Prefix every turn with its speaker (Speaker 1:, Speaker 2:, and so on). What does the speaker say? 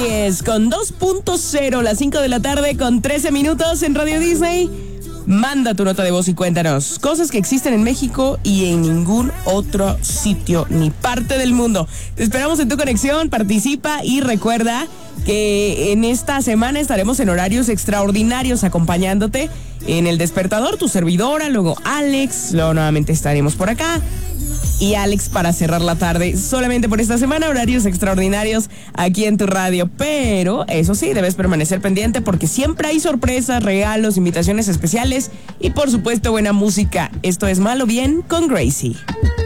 Speaker 1: es, con 2.0, las 5 de la tarde con 13 minutos en Radio Disney. Manda tu nota de voz y cuéntanos cosas que existen en México y en ningún otro sitio ni parte del mundo. Te esperamos en tu conexión, participa y recuerda que en esta semana estaremos en horarios extraordinarios acompañándote en El Despertador, tu servidora, luego Alex, luego nuevamente estaremos por acá. Y Alex para cerrar la tarde, solamente por esta semana, horarios extraordinarios aquí en tu radio. Pero, eso sí, debes permanecer pendiente porque siempre hay sorpresas, regalos, invitaciones especiales y por supuesto buena música. Esto es Mal o Bien con Gracie.